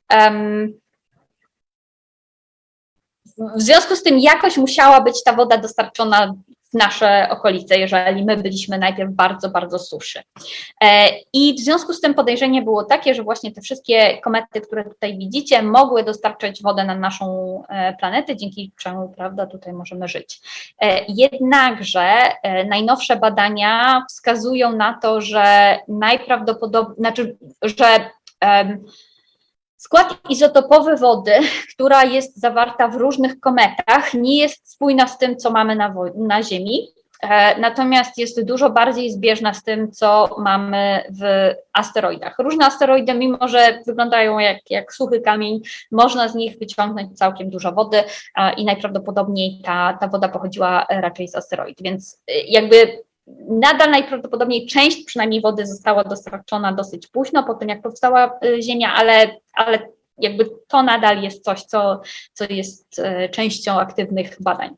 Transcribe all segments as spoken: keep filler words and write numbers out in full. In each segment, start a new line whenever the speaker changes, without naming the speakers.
Um, w związku z tym jakoś musiała być ta woda dostarczona w nasze okolice, jeżeli my byliśmy najpierw bardzo, bardzo suszy. I w związku z tym podejrzenie było takie, że właśnie te wszystkie komety, które tutaj widzicie, mogły dostarczać wodę na naszą planetę, dzięki czemu, prawda, tutaj możemy żyć. Jednakże najnowsze badania wskazują na to, że najprawdopodobniej, znaczy, że um, skład izotopowy wody, która jest zawarta w różnych kometach, nie jest spójna z tym, co mamy na, na Ziemi, e, natomiast jest dużo bardziej zbieżna z tym, co mamy w asteroidach. Różne asteroidy, mimo że wyglądają jak, jak suchy kamień, można z nich wyciągnąć całkiem dużo wody e, i najprawdopodobniej ta, ta woda pochodziła raczej z asteroid, więc e, jakby nadal najprawdopodobniej część przynajmniej wody została dostarczona dosyć późno, po tym jak powstała Ziemia, ale, ale jakby to nadal jest coś, co, co jest częścią aktywnych badań.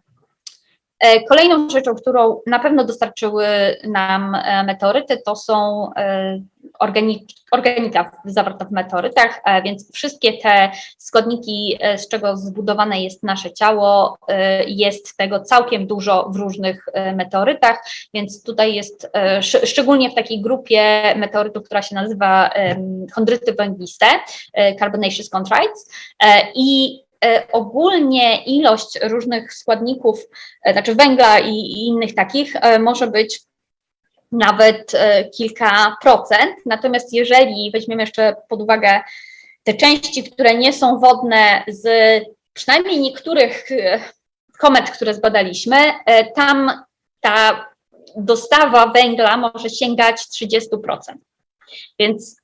Kolejną rzeczą, którą na pewno dostarczyły nam meteoryty, to są organi organika zawarta w meteorytach, więc wszystkie te składniki, z czego zbudowane jest nasze ciało, jest tego całkiem dużo w różnych meteorytach, więc tutaj jest szczególnie w takiej grupie meteorytów, która się nazywa chondryty węgliste, carbonaceous chondrites, i ogólnie ilość różnych składników, znaczy węgla i, i innych takich może być nawet kilka procent, natomiast jeżeli weźmiemy jeszcze pod uwagę te części, które nie są wodne z przynajmniej niektórych komet, które zbadaliśmy, tam ta dostawa węgla może sięgać trzydzieści procent, więc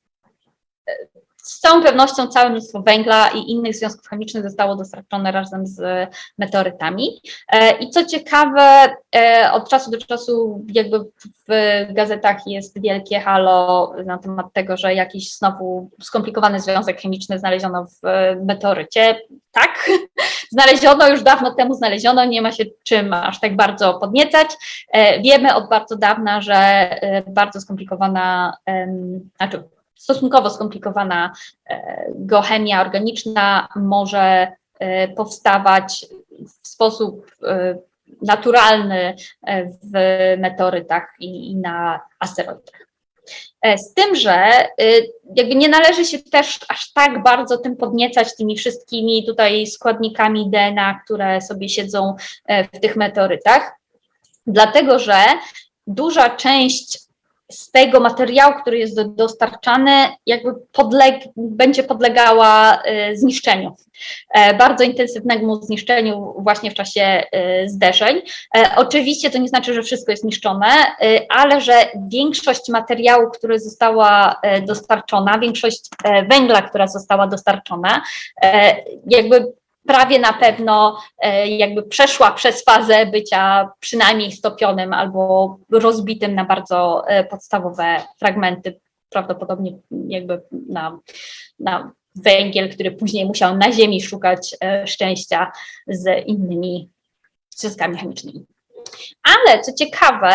z całą pewnością całe mnóstwo węgla i innych związków chemicznych zostało dostarczone razem z meteorytami. I co ciekawe, od czasu do czasu jakby w gazetach jest wielkie halo na temat tego, że jakiś znowu skomplikowany związek chemiczny znaleziono w meteorycie. Tak, znaleziono, już dawno temu znaleziono, nie ma się czym aż tak bardzo podniecać. Wiemy od bardzo dawna, że bardzo skomplikowana, znaczy stosunkowo skomplikowana geochemia organiczna może powstawać w sposób naturalny w meteorytach i na asteroidach. Z tym, że jakby nie należy się też aż tak bardzo tym podniecać, tymi wszystkimi tutaj składnikami D N A, które sobie siedzą w tych meteorytach, dlatego że duża część z tego materiału, który jest do, dostarczany, jakby podleg, będzie podlegała y, zniszczeniu, e, bardzo intensywnemu zniszczeniu właśnie w czasie y, zderzeń. E, oczywiście to nie znaczy, że wszystko jest niszczone, y, ale że większość materiału, który została y, dostarczona, większość y, węgla, która została dostarczona, y, jakby prawie na pewno jakby przeszła przez fazę bycia przynajmniej stopionym albo rozbitym na bardzo podstawowe fragmenty, prawdopodobnie jakby na, na węgiel, który później musiał na Ziemi szukać szczęścia z innymi związkami chemicznymi. Ale co ciekawe,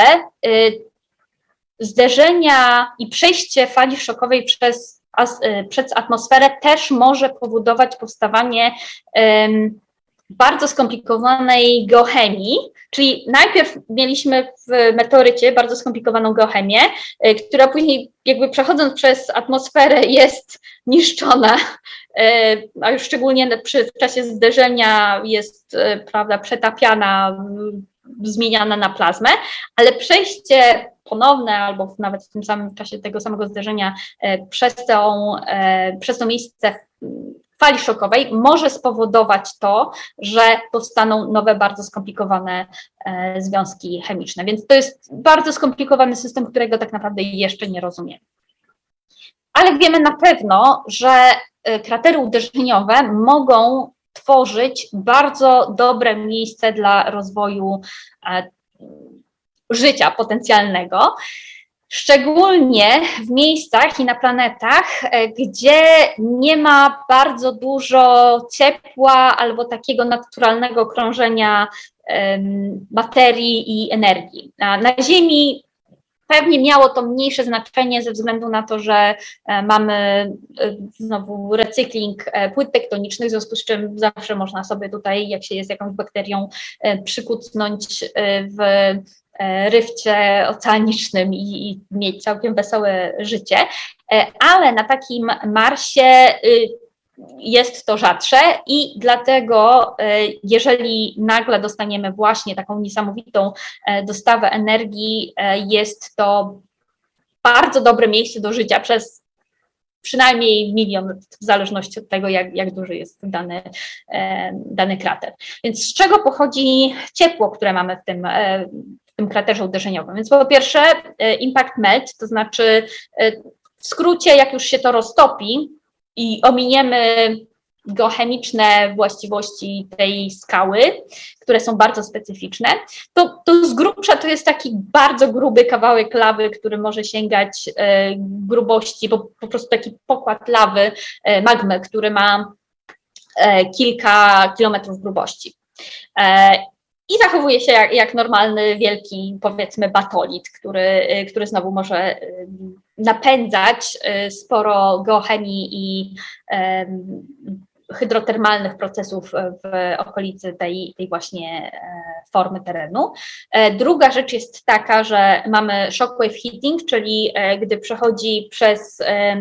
zderzenia i przejście fali szokowej przez przez atmosferę też może powodować powstawanie um, bardzo skomplikowanej geochemii, czyli najpierw mieliśmy w meteorycie bardzo skomplikowaną geochemię, y, która później jakby przechodząc przez atmosferę jest niszczona, y, a już szczególnie przy, w czasie zderzenia jest y, prawda, przetapiana, y, zmieniana na plazmę, ale przejście ponowne albo nawet w tym samym czasie tego samego zderzenia e, przez, tą, e, przez to miejsce fali szokowej może spowodować to, że powstaną nowe, bardzo skomplikowane e, związki chemiczne. Więc to jest bardzo skomplikowany system, którego tak naprawdę jeszcze nie rozumiemy. Ale wiemy na pewno, że e, kratery uderzeniowe mogą tworzyć bardzo dobre miejsce dla rozwoju e, życia potencjalnego, szczególnie w miejscach i na planetach, gdzie nie ma bardzo dużo ciepła albo takiego naturalnego krążenia um, materii i energii. Na, na Ziemi Pewnie miało to mniejsze znaczenie ze względu na to, że mamy znowu recykling płyt tektonicznych, w związku z czym zawsze można sobie tutaj, jak się jest jakąś bakterią, przykucnąć w ryfcie oceanicznym i, i mieć całkiem wesołe życie, ale na takim Marsie jest to rzadsze i dlatego jeżeli nagle dostaniemy właśnie taką niesamowitą dostawę energii, jest to bardzo dobre miejsce do życia przez przynajmniej milion, w zależności od tego, jak, jak duży jest dany, dany krater. Więc z czego pochodzi ciepło, które mamy w tym, w tym kraterze uderzeniowym? Więc po pierwsze impact melt, to znaczy w skrócie, jak już się to roztopi i ominiemy geochemiczne właściwości tej skały, które są bardzo specyficzne, to, to z grubsza to jest taki bardzo gruby kawałek lawy, który może sięgać e, grubości, po, po prostu taki pokład lawy, e, magmy, który ma e, kilka kilometrów grubości. E, I zachowuje się jak, jak normalny, wielki, powiedzmy, batolit, który, który znowu może napędzać sporo geochemii i um, hydrotermalnych procesów w okolicy tej, tej właśnie formy terenu. Druga rzecz jest taka, że mamy shockwave heating, czyli gdy przechodzi przez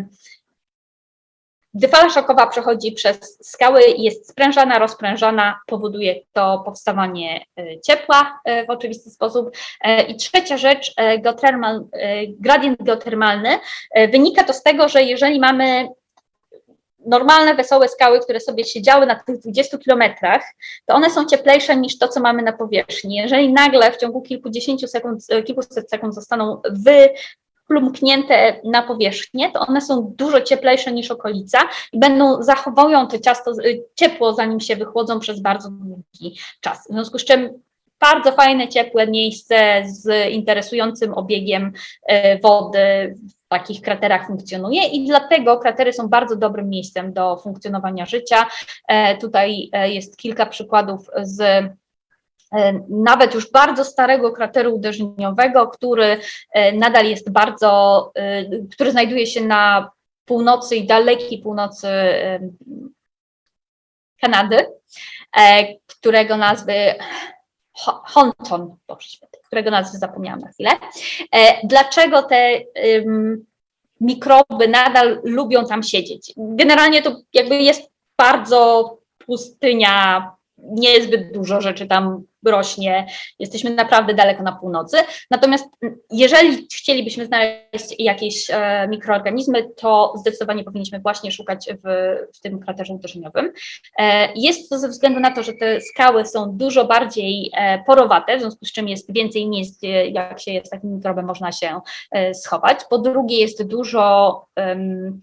Gdy fala szokowa przechodzi przez skały, jest sprężana, rozprężana, powoduje to powstawanie ciepła w oczywisty sposób. I trzecia rzecz, geothermal, gradient geotermalny, wynika to z tego, że jeżeli mamy normalne, wesołe skały, które sobie siedziały na tych dwudziestu kilometrach, to one są cieplejsze niż to, co mamy na powierzchni. Jeżeli nagle w ciągu kilkudziesięciu sekund, kilkuset sekund zostaną wy plumknięte na powierzchnię, to one są dużo cieplejsze niż okolica i będą zachowują to ciasto, ciepło, zanim się wychłodzą przez bardzo długi czas. W związku z czym bardzo fajne, ciepłe miejsce z interesującym obiegiem wody w takich kraterach funkcjonuje i dlatego kratery są bardzo dobrym miejscem do funkcjonowania życia. Tutaj jest kilka przykładów z nawet już bardzo starego krateru uderzeniowego, który nadal jest bardzo, który znajduje się na północy i dalekiej północy Kanady, którego nazwy Honton, którego nazwy zapomniałam na chwilę. Dlaczego te um, mikroby nadal lubią tam siedzieć? Generalnie to jakby jest bardzo pustynia, nie jest zbyt dużo rzeczy tam rośnie, jesteśmy naprawdę daleko na północy. Natomiast jeżeli chcielibyśmy znaleźć jakieś e, mikroorganizmy, to zdecydowanie powinniśmy właśnie szukać w, w tym kraterze uderzeniowym. E, jest to ze względu na to, że te skały są dużo bardziej e, porowate, w związku z czym jest więcej miejsc, jak się jest takim mikrobem, można się e, schować. Po drugie jest dużo um,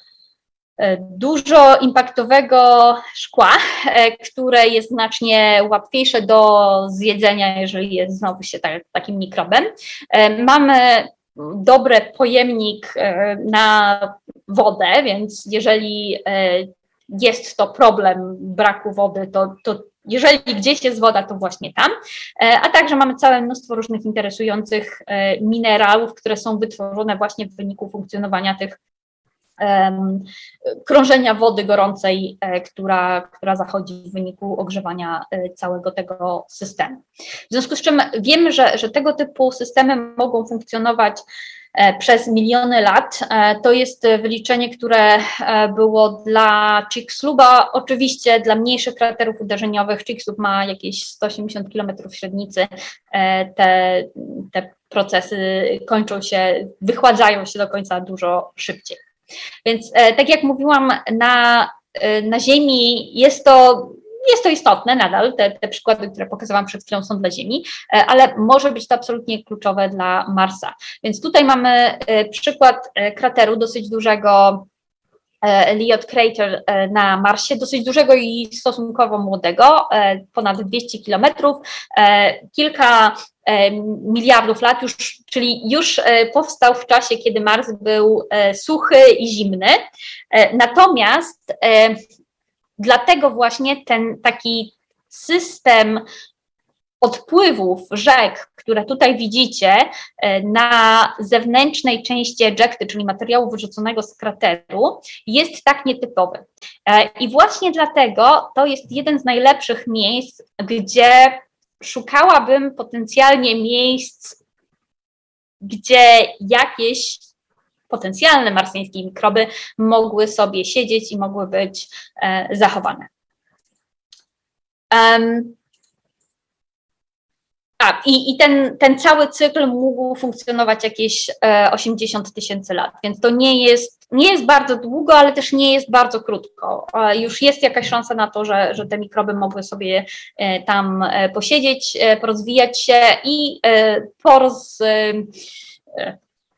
dużo impaktowego szkła, które jest znacznie łatwiejsze do zjedzenia, jeżeli jest znowu się tak, takim mikrobem. Mamy dobry pojemnik na wodę, więc jeżeli jest to problem braku wody, to, to jeżeli gdzieś jest woda, to właśnie tam, a także mamy całe mnóstwo różnych interesujących minerałów, które są wytworzone właśnie w wyniku funkcjonowania tych Um, krążenia wody gorącej, e, która, która zachodzi w wyniku ogrzewania e, całego tego systemu. W związku z czym wiemy, że, że tego typu systemy mogą funkcjonować e, przez miliony lat. E, to jest wyliczenie, które e, było dla Chicxuluba. Oczywiście dla mniejszych kraterów uderzeniowych Chicxulub ma jakieś sto osiemdziesiąt kilometrów średnicy. E, te, te procesy kończą się, wychładzają się do końca dużo szybciej. Więc e, tak jak mówiłam, na, e, na Ziemi jest to, jest to istotne nadal, te, te przykłady, które pokazałam przed chwilą, są dla Ziemi, e, ale może być to absolutnie kluczowe dla Marsa. Więc tutaj mamy e, przykład e, krateru dosyć dużego, Elliott Crater na Marsie, dosyć dużego i stosunkowo młodego, ponad dwieście kilometrów, kilka miliardów lat już, czyli już powstał w czasie, kiedy Mars był suchy i zimny. Natomiast dlatego właśnie ten taki system odpływów rzek, które tutaj widzicie na zewnętrznej części ejecty, czyli materiału wyrzuconego z krateru, jest tak nietypowy. I właśnie dlatego to jest jeden z najlepszych miejsc, gdzie szukałabym potencjalnie miejsc, gdzie jakieś potencjalne marsjańskie mikroby mogły sobie siedzieć i mogły być zachowane. Um, A, i, i ten, ten cały cykl mógł funkcjonować jakieś e, osiemdziesiąt tysięcy lat, więc to nie jest, nie jest bardzo długo, ale też nie jest bardzo krótko. E, już jest jakaś szansa na to, że, że te mikroby mogły sobie e, tam e, posiedzieć, e, porozwijać się i e, poroz, e,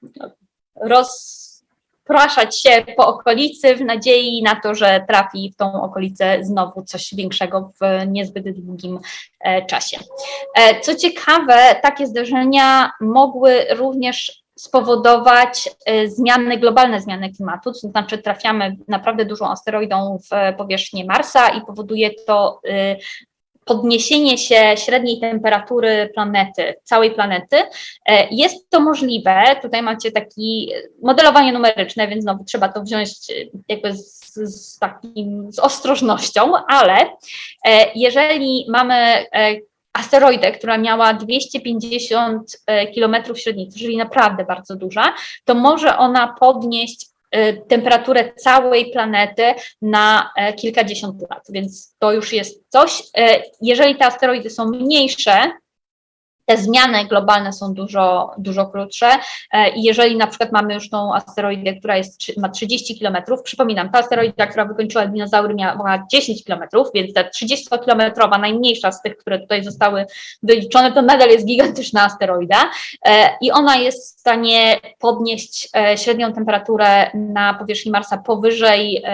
rozpraszać się po okolicy w nadziei na to, że trafi w tą okolicę znowu coś większego w niezbyt długim czasie. Co ciekawe, takie zdarzenia mogły również spowodować zmiany, globalne zmiany klimatu, to znaczy trafiamy naprawdę dużą asteroidą w powierzchnię Marsa i powoduje to podniesienie się średniej temperatury planety, całej planety. Jest to możliwe, tutaj macie takie modelowanie numeryczne, więc znowu trzeba to wziąć jakby z, z, takim, z ostrożnością, ale jeżeli mamy asteroidę, która miała dwieście pięćdziesiąt kilometrów średnicy, czyli naprawdę bardzo duża, to może ona podnieść temperaturę całej planety na kilkadziesiąt lat, więc to już jest coś. Jeżeli te asteroidy są mniejsze, te zmiany globalne są dużo, dużo krótsze i jeżeli na przykład mamy już tą asteroidę, która jest, ma trzydzieści kilometrów, przypominam, ta asteroida, która wykończyła dinozaury, miała dziesięć kilometrów, więc ta trzydziestokilometrowa, najmniejsza z tych, które tutaj zostały wyliczone, to nadal jest gigantyczna asteroida i ona jest w stanie podnieść średnią temperaturę na powierzchni Marsa powyżej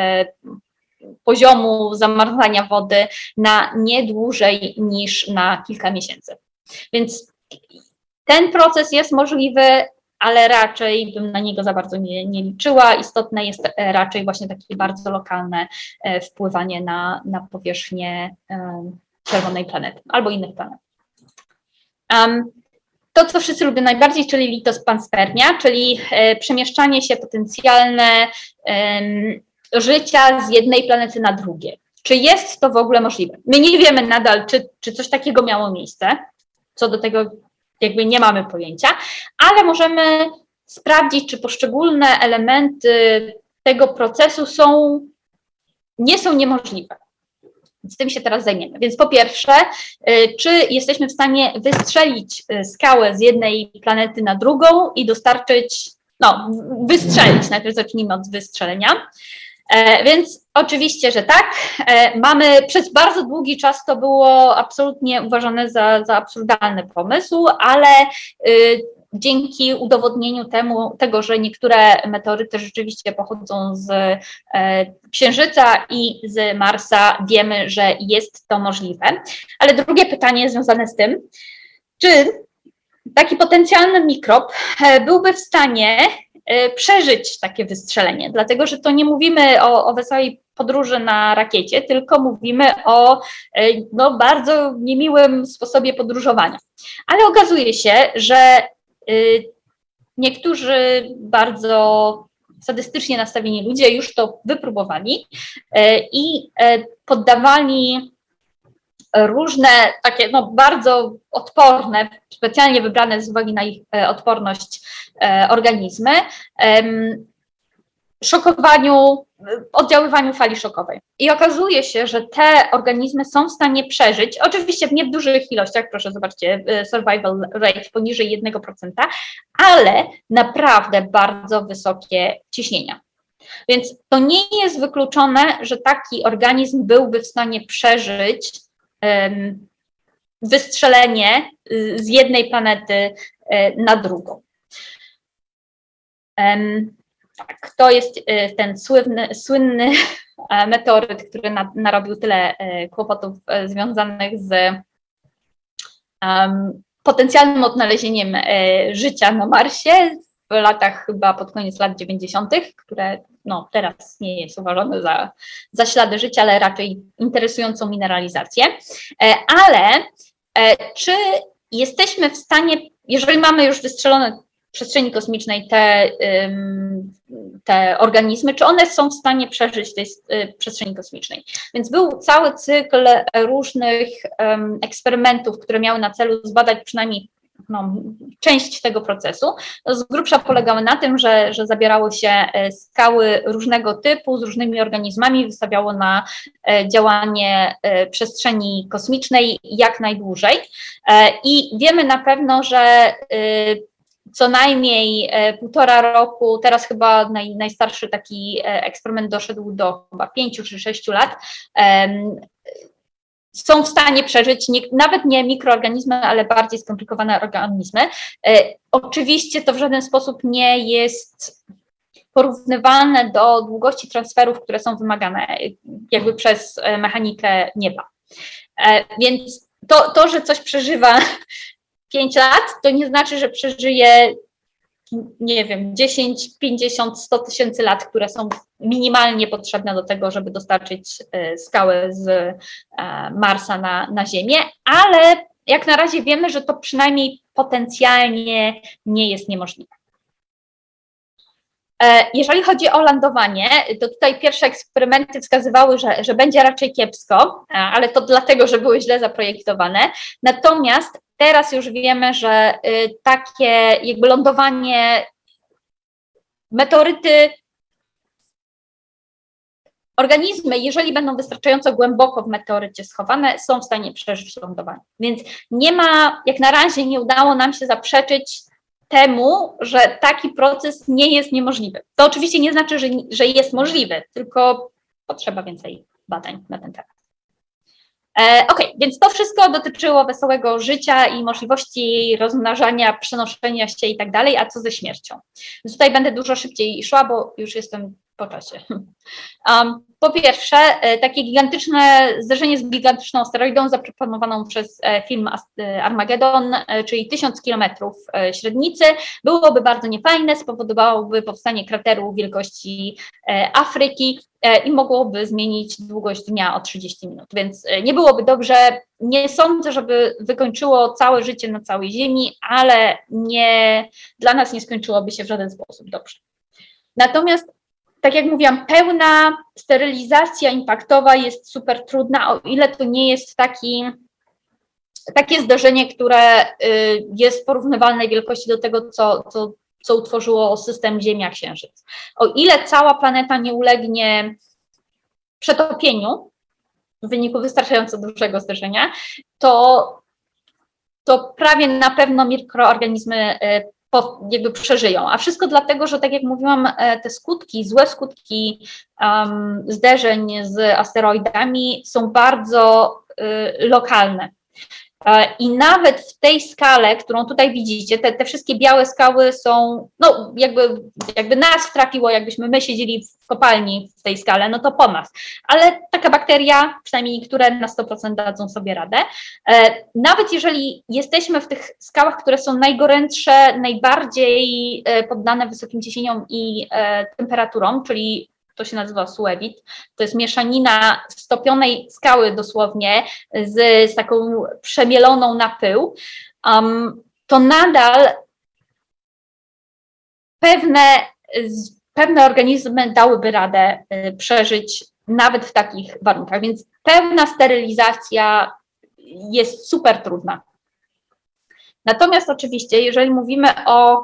poziomu zamarzania wody na nie dłużej niż na kilka miesięcy. Więc ten proces jest możliwy, ale raczej bym na niego za bardzo nie, nie liczyła. Istotne jest raczej właśnie takie bardzo lokalne wpływanie na, na powierzchnię czerwonej planety albo innych planet. Um, to, co wszyscy lubią najbardziej, czyli litospanspermia, czyli przemieszczanie się potencjalne um, życia z jednej planety na drugie. Czy jest to w ogóle możliwe? My nie wiemy nadal, czy, czy coś takiego miało miejsce. Co do tego jakby nie mamy pojęcia, ale możemy sprawdzić, czy poszczególne elementy tego procesu są, nie są niemożliwe. Z tym się teraz zajmiemy. Więc po pierwsze, czy jesteśmy w stanie wystrzelić skałę z jednej planety na drugą i dostarczyć, no wystrzelić, najpierw zacznijmy od wystrzelenia. E, więc oczywiście, że tak. E, mamy przez bardzo długi czas to było absolutnie uważane za, za absurdalny pomysł, ale y, dzięki udowodnieniu temu, tego, że niektóre meteoryty rzeczywiście pochodzą z e, Księżyca i z Marsa, wiemy, że jest to możliwe. Ale drugie pytanie związane z tym, czy taki potencjalny mikrob byłby w stanie przeżyć takie wystrzelenie, dlatego że to nie mówimy o, o wesołej podróży na rakiecie, tylko mówimy o no, bardzo niemiłym sposobie podróżowania. Ale okazuje się, że y, niektórzy bardzo sadystycznie nastawieni ludzie już to wypróbowali y, i y, poddawali różne takie no, bardzo odporne, specjalnie wybrane z uwagi na ich e, odporność e, organizmy, e, szokowaniu, oddziaływaniu fali szokowej. I okazuje się, że te organizmy są w stanie przeżyć, oczywiście w niedużych ilościach, proszę zobaczcie, survival rate poniżej jednego procenta, ale naprawdę bardzo wysokie ciśnienia. Więc to nie jest wykluczone, że taki organizm byłby w stanie przeżyć wystrzelenie z jednej planety na drugą. Tak, to jest ten słynny, słynny meteoryt, który narobił tyle kłopotów związanych z potencjalnym odnalezieniem życia na Marsie w latach chyba pod koniec lat dziewięćdziesiątych, które no, teraz nie jest uważane za, za ślady życia, ale raczej interesującą mineralizację. Ale Czy jesteśmy w stanie, jeżeli mamy już wystrzelone w przestrzeni kosmicznej te, te organizmy, czy one są w stanie przeżyć w tej przestrzeni kosmicznej? Więc był cały cykl różnych eksperymentów, które miały na celu zbadać przynajmniej no, część tego procesu. No, z grubsza polegały na tym, że, że zabierało się skały różnego typu z różnymi organizmami, wystawiało na działanie przestrzeni kosmicznej jak najdłużej. I wiemy na pewno, że co najmniej półtora roku, teraz chyba naj, najstarszy taki eksperyment doszedł do chyba pięciu czy sześciu lat, są w stanie przeżyć nie, nawet nie mikroorganizmy, ale bardziej skomplikowane organizmy. E, oczywiście to w żaden sposób nie jest porównywalne do długości transferów, które są wymagane jakby przez mechanikę nieba. E, więc to, to, że coś przeżywa pięć lat, to nie znaczy, że przeżyje, nie wiem, dziesięć, pięćdziesiąt, sto tysięcy lat, które są minimalnie potrzebne do tego, żeby dostarczyć skałę z Marsa na, na Ziemię, ale jak na razie wiemy, że to przynajmniej potencjalnie nie jest niemożliwe. Jeżeli chodzi o lądowanie, to tutaj pierwsze eksperymenty wskazywały, że, że będzie raczej kiepsko, ale to dlatego, że były źle zaprojektowane. Natomiast teraz już wiemy, że takie jakby lądowanie, meteoryty, organizmy, jeżeli będą wystarczająco głęboko w meteorycie schowane, są w stanie przeżyć lądowanie. Więc nie ma, jak na razie nie udało nam się zaprzeczyć temu, że taki proces nie jest niemożliwy. To oczywiście nie znaczy, że, że jest możliwy, tylko potrzeba więcej badań na ten temat. E, ok, więc to wszystko dotyczyło wesołego życia i możliwości rozmnażania, przenoszenia się i tak dalej, a co ze śmiercią? Więc tutaj będę dużo szybciej szła, bo już jestem po czasie. Um, po pierwsze, takie gigantyczne zderzenie z gigantyczną asteroidą zaproponowaną przez film Armageddon, czyli tysiąc kilometrów średnicy, byłoby bardzo niefajne, spowodowałoby powstanie krateru wielkości Afryki i mogłoby zmienić długość dnia o trzydzieści minut, więc nie byłoby dobrze. Nie sądzę, żeby wykończyło całe życie na całej Ziemi, ale nie, dla nas nie skończyłoby się w żaden sposób dobrze. Natomiast tak jak mówiłam, pełna sterylizacja impaktowa jest super trudna, o ile to nie jest taki, takie zdarzenie, które jest porównywalnej wielkości do tego, co, co, co utworzyło system Ziemia-Księżyc. O ile cała planeta nie ulegnie przetopieniu w wyniku wystarczająco dużego zdarzenia, to, to prawie na pewno mikroorganizmy Po, jakby przeżyją, a wszystko dlatego, że tak jak mówiłam, te skutki, złe skutki um, zderzeń z asteroidami są bardzo y, lokalne. I nawet w tej skale, którą tutaj widzicie, te, te wszystkie białe skały są, no jakby, jakby nas trafiło, jakbyśmy my siedzieli w kopalni w tej skale, no to po nas. Ale taka bakteria, przynajmniej niektóre na sto procent dadzą sobie radę. Nawet jeżeli jesteśmy w tych skałach, które są najgorętsze, najbardziej poddane wysokim ciśnieniom i temperaturom, czyli to się nazywa suewit, to jest mieszanina stopionej skały dosłownie z, z taką przemieloną na pył, um, to nadal pewne, pewne organizmy dałyby radę y, przeżyć nawet w takich warunkach, więc pełna sterylizacja jest super trudna. Natomiast oczywiście, jeżeli mówimy o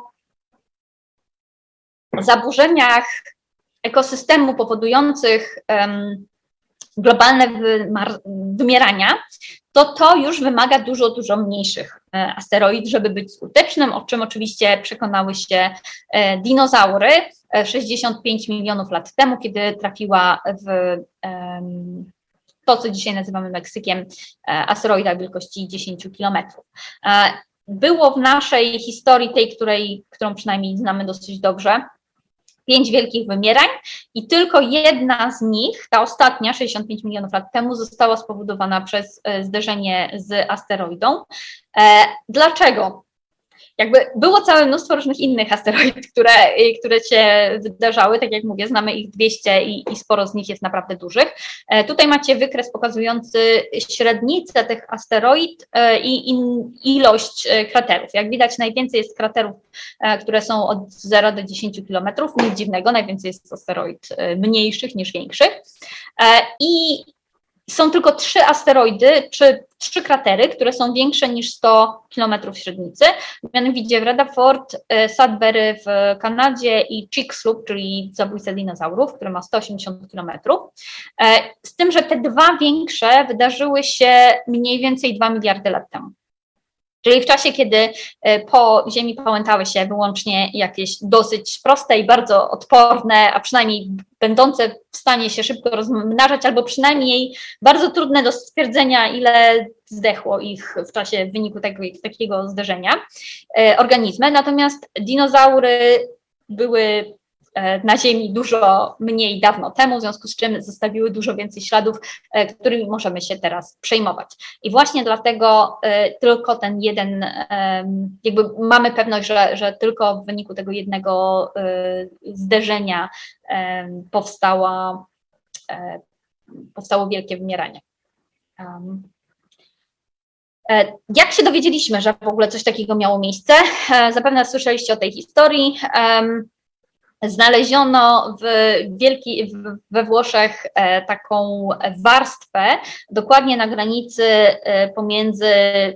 zaburzeniach ekosystemu powodujących um, globalne wymierania, to to już wymaga dużo, dużo mniejszych e, asteroid, żeby być skutecznym, o czym oczywiście przekonały się e, dinozaury e, sześćdziesiąt pięć milionów lat temu, kiedy trafiła w e, to, co dzisiaj nazywamy Meksykiem, e, asteroida wielkości dziesięć kilometrów. E, było w naszej historii, tej, której, którą przynajmniej znamy dosyć dobrze, pięć wielkich wymierań i tylko jedna z nich, ta ostatnia, sześćdziesiąt pięć milionów lat temu, została spowodowana przez zderzenie z asteroidą. E, dlaczego? Jakby było całe mnóstwo różnych innych asteroid, które, które się wydarzały, tak jak mówię, znamy ich dwieście i, i sporo z nich jest naprawdę dużych. Tutaj macie wykres pokazujący średnicę tych asteroid i ilość kraterów. Jak widać, najwięcej jest kraterów, które są od zera do dziesięciu kilometrów, nic dziwnego, najwięcej jest asteroid mniejszych niż większych. I są tylko trzy asteroidy, czy trzy kratery, które są większe niż sto kilometrów średnicy, mianowicie w Rutherford, Sudbury w Kanadzie i Chicxulub, czyli zabójca dinozaurów, który ma sto osiemdziesiąt kilometrów. Z tym, że te dwa większe wydarzyły się mniej więcej dwa miliardy lat temu. Czyli w czasie, kiedy po Ziemi pałętały się wyłącznie jakieś dosyć proste i bardzo odporne, a przynajmniej będące w stanie się szybko rozmnażać, albo przynajmniej bardzo trudne do stwierdzenia, ile zdechło ich w czasie w wyniku tego, takiego zderzenia, organizmy. Natomiast dinozaury były na Ziemi dużo mniej dawno temu, w związku z czym zostawiły dużo więcej śladów, którymi możemy się teraz przejmować. I właśnie dlatego tylko ten jeden, jakby mamy pewność, że, że tylko w wyniku tego jednego zderzenia powstała, powstało wielkie wymieranie. Jak się dowiedzieliśmy, że w ogóle coś takiego miało miejsce? Zapewne słyszeliście o tej historii. Znaleziono w wielki, we Włoszech taką warstwę, dokładnie na granicy pomiędzy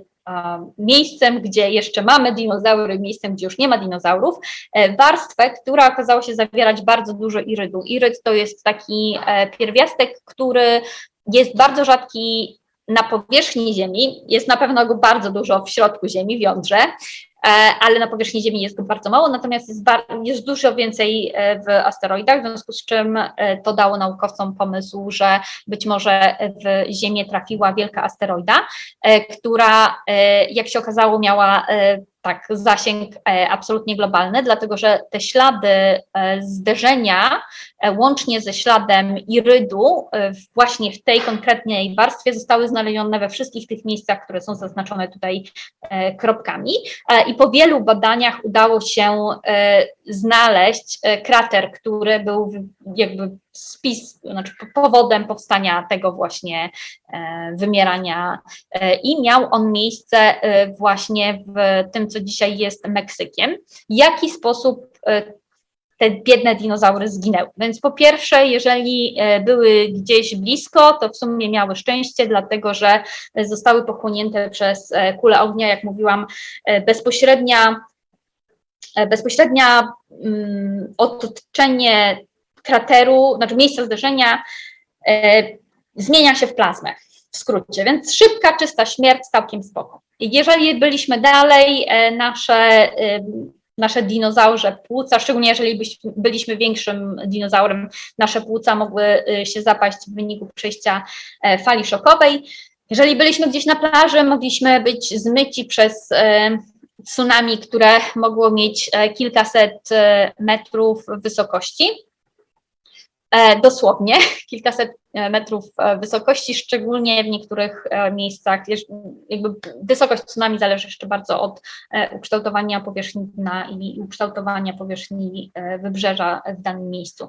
miejscem, gdzie jeszcze mamy dinozaury, miejscem, gdzie już nie ma dinozaurów, warstwę, która okazała się zawierać bardzo dużo irydu. Iryd to jest taki pierwiastek, który jest bardzo rzadki na powierzchni Ziemi, jest na pewno go bardzo dużo w środku Ziemi, w jądrze, ale na powierzchni Ziemi jest go bardzo mało, natomiast jest, jest dużo więcej w asteroidach, w związku z czym to dało naukowcom pomysł, że być może w Ziemię trafiła wielka asteroida, która, jak się okazało, miała tak zasięg absolutnie globalny, dlatego że te ślady zderzenia łącznie ze śladem irydu właśnie w tej konkretnej warstwie zostały znalezione we wszystkich tych miejscach, które są zaznaczone tutaj kropkami. I po wielu badaniach udało się znaleźć krater, który był jakby spis, znaczy powodem powstania tego właśnie wymierania i miał on miejsce właśnie w tym, co dzisiaj jest Meksykiem. W jaki sposób te biedne dinozaury zginęły? Więc po pierwsze, jeżeli były gdzieś blisko, to w sumie miały szczęście, dlatego że zostały pochłonięte przez kulę ognia, jak mówiłam, bezpośrednia, bezpośrednia um, otoczenie krateru, znaczy miejsca zderzenia e, zmienia się w plazmę, w skrócie, więc szybka, czysta śmierć, całkiem spoko. Jeżeli byliśmy dalej, e, nasze, e, nasze dinozaurze płuca, szczególnie jeżeli byśmy, byliśmy większym dinozaurem, nasze płuca mogły się zapaść w wyniku przejścia e, fali szokowej. Jeżeli byliśmy gdzieś na plaży, mogliśmy być zmyci przez e, tsunami, które mogło mieć e, kilkaset e, metrów wysokości. Dosłownie kilkaset metrów wysokości, szczególnie w niektórych miejscach. Jakby wysokość tsunami zależy jeszcze bardzo od ukształtowania powierzchni dna i ukształtowania powierzchni wybrzeża w danym miejscu.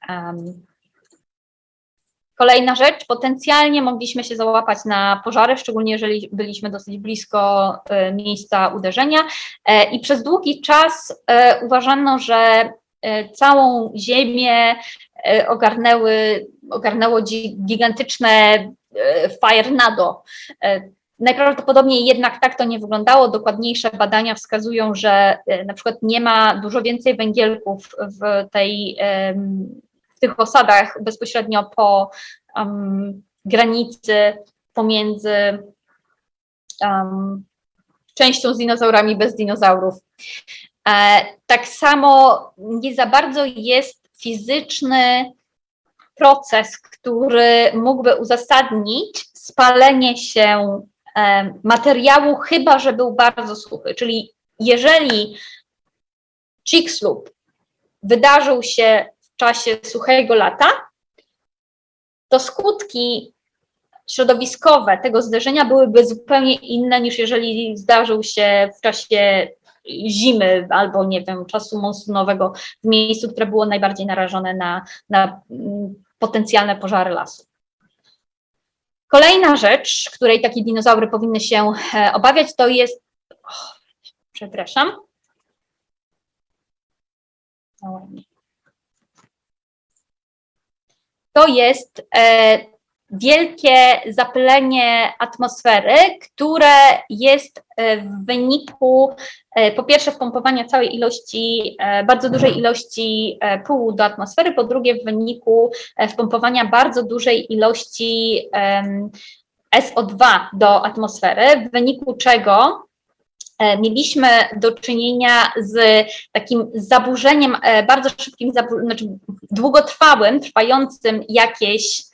Kolejna rzecz, potencjalnie mogliśmy się załapać na pożary, szczególnie jeżeli byliśmy dosyć blisko miejsca uderzenia i przez długi czas uważano, że całą Ziemię ogarnęły, ogarnęło gigantyczne firenado. Najprawdopodobniej jednak tak to nie wyglądało. Dokładniejsze badania wskazują, że na przykład nie ma dużo więcej węgielków w, tej, w tych osadach bezpośrednio po um, granicy pomiędzy um, częścią z dinozaurami bez dinozaurów. E, tak samo nie za bardzo jest fizyczny proces, który mógłby uzasadnić spalenie się e, materiału, chyba że był bardzo suchy. Czyli jeżeli Chicxulub wydarzył się w czasie suchego lata, to skutki środowiskowe tego zderzenia byłyby zupełnie inne niż jeżeli zdarzył się w czasie zimy albo, nie wiem, czasu monsunowego w miejscu, które było najbardziej narażone na, na potencjalne pożary lasu. Kolejna rzecz, której takie dinozaury powinny się obawiać, to jest, oh, przepraszam, to jest e, wielkie zapylenie atmosfery, które jest w wyniku po pierwsze wpompowania całej ilości, bardzo dużej ilości pyłu do atmosfery, po drugie w wyniku wpompowania bardzo dużej ilości S O dwa do atmosfery, w wyniku czego mieliśmy do czynienia z takim zaburzeniem, bardzo szybkim, znaczy długotrwałym, trwającym jakieś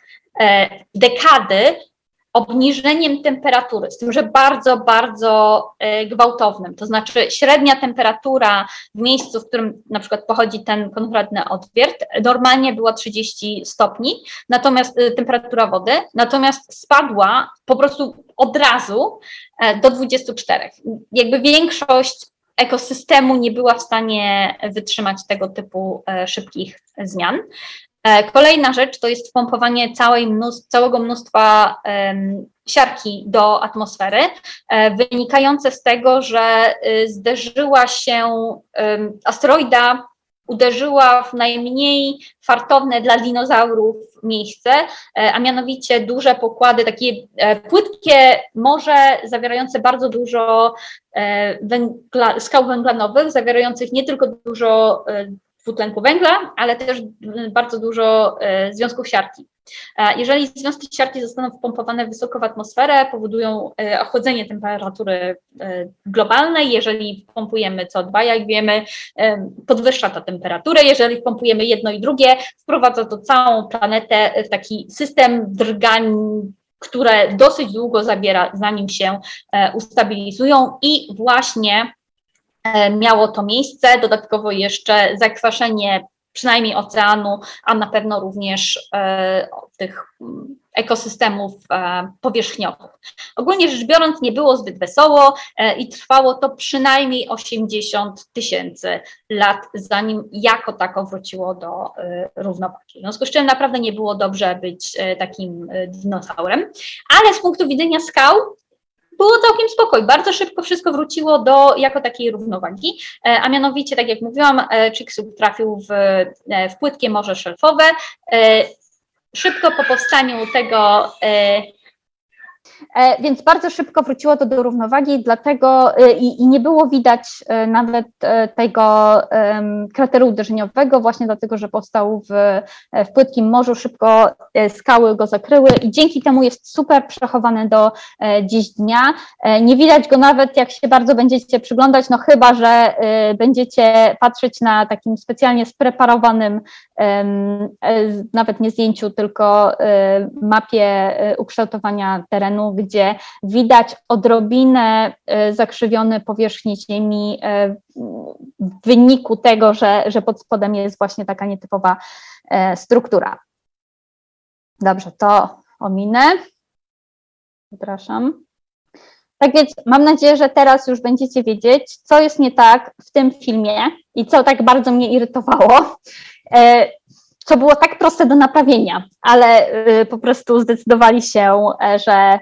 dekady, obniżeniem temperatury, z tym, że bardzo, bardzo gwałtownym, to znaczy średnia temperatura w miejscu, w którym na przykład pochodzi ten konkretny odwiert, normalnie była trzydzieści stopni, natomiast temperatura wody, natomiast spadła po prostu od razu do dwudziestu czterech. Jakby większość ekosystemu nie była w stanie wytrzymać tego typu szybkich zmian. Kolejna rzecz to jest wpompowanie całej mnóstw, całego mnóstwa um, siarki do atmosfery, um, wynikające z tego, że um, zderzyła się um, asteroida, uderzyła w najmniej fartowne dla dinozaurów miejsce, um, a mianowicie duże pokłady, takie um, płytkie morze zawierające bardzo dużo um, węgla, skał węglanowych, zawierających nie tylko dużo um, dwutlenku węgla, ale też bardzo dużo e, związków siarki. E, jeżeli związki siarki zostaną wpompowane wysoko w atmosferę, powodują e, ochłodzenie temperatury e, globalnej. Jeżeli wpompujemy C O dwa, jak wiemy, e, podwyższa to temperaturę. Jeżeli wpompujemy jedno i drugie, wprowadza to całą planetę w taki system drgań, które dosyć długo zabiera, zanim się e, ustabilizują i właśnie miało to miejsce, dodatkowo jeszcze zakwaszenie przynajmniej oceanu, a na pewno również e, tych ekosystemów e, powierzchniowych. Ogólnie rzecz biorąc nie było zbyt wesoło e, i trwało to przynajmniej osiemdziesiąt tysięcy lat, zanim jako tako wróciło do e, równowagi. W związku z czym naprawdę nie było dobrze być e, takim e, dinozaurem, ale z punktu widzenia skał było całkiem spokojnie, bardzo szybko wszystko wróciło do jako takiej równowagi, a mianowicie, tak jak mówiłam, Chicxulub trafił w, w płytkie morze szelfowe. Szybko po powstaniu tego, więc bardzo szybko wróciło to do równowagi, dlatego i, i nie było widać nawet tego krateru uderzeniowego, właśnie dlatego, że powstał w, w płytkim morzu, szybko skały go zakryły i dzięki temu jest super przechowany do dziś dnia. Nie widać go nawet, jak się bardzo będziecie przyglądać, no chyba, że będziecie patrzeć na takim specjalnie spreparowanym, nawet nie zdjęciu, tylko mapie ukształtowania terenu, gdzie widać odrobinę zakrzywione powierzchni Ziemi w wyniku tego, że, że pod spodem jest właśnie taka nietypowa struktura. Dobrze, to ominę. Przepraszam. Tak więc mam nadzieję, że teraz już będziecie wiedzieć, co jest nie tak w tym filmie i co tak bardzo mnie irytowało, co było tak proste do naprawienia, ale po prostu zdecydowali się, że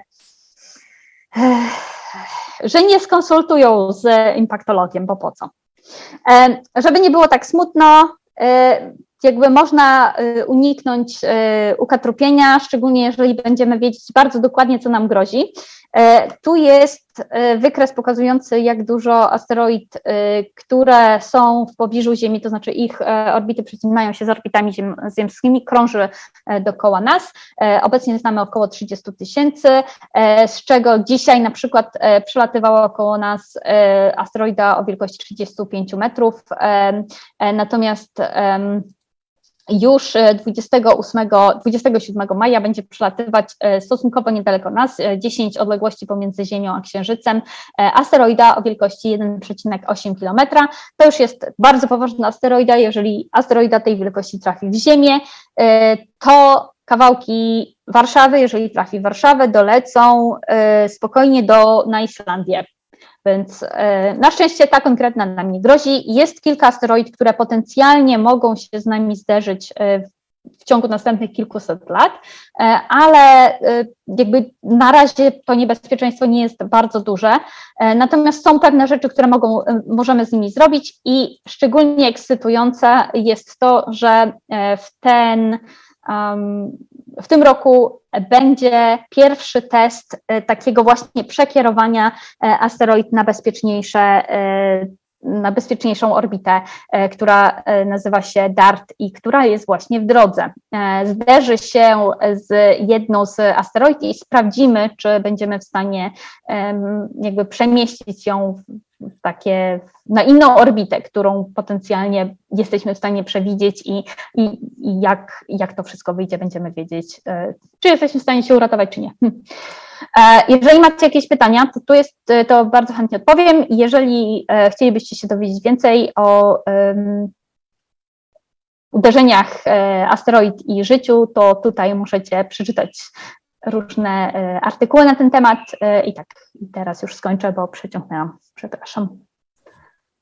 że nie skonsultują z impaktologiem, bo po co. Żeby nie było tak smutno, jakby można uniknąć ukatrupienia, szczególnie jeżeli będziemy wiedzieć bardzo dokładnie, co nam grozi. Tu jest wykres pokazujący, jak dużo asteroid, które są w pobliżu Ziemi, to znaczy ich orbity przecinają się z orbitami ziem, ziemskimi, krąży dookoła nas. Obecnie znamy około trzydzieści tysięcy, z czego dzisiaj na przykład przelatywało około nas asteroida o wielkości trzydzieści pięć metrów, natomiast już dwudziestego ósmego, dwudziestego siódmego maja będzie przelatywać stosunkowo niedaleko nas, dziesięć odległości pomiędzy Ziemią a Księżycem, asteroida o wielkości jeden przecinek osiem kilometra. To już jest bardzo poważna asteroida. Jeżeli asteroida tej wielkości trafi w Ziemię, to kawałki Warszawy, jeżeli trafi w Warszawę, dolecą spokojnie do, na Islandię. Więc na szczęście ta konkretna nam nie grozi. Jest kilka asteroid, które potencjalnie mogą się z nami zderzyć
w ciągu następnych kilkuset lat, ale jakby na razie to niebezpieczeństwo nie jest bardzo duże, natomiast są pewne rzeczy, które mogą, możemy z nimi zrobić i szczególnie ekscytujące jest to, że w ten w tym roku będzie pierwszy test takiego właśnie przekierowania asteroid na bezpieczniejsze na bezpieczniejszą orbitę, która nazywa się DART i która jest właśnie w drodze. Zderzy się z jedną z asteroid i sprawdzimy, czy będziemy w stanie jakby przemieścić ją w takie, na inną orbitę, którą potencjalnie jesteśmy w stanie przewidzieć i, i, i jak, jak to wszystko wyjdzie, będziemy wiedzieć, czy jesteśmy w stanie się uratować, czy nie. Jeżeli macie jakieś pytania, to tu jest, to bardzo chętnie odpowiem. Jeżeli chcielibyście się dowiedzieć więcej o um, uderzeniach asteroid i życiu, to tutaj możecie przeczytać różne artykuły na ten temat. I tak, teraz już skończę, bo przeciągnęłam. Przepraszam.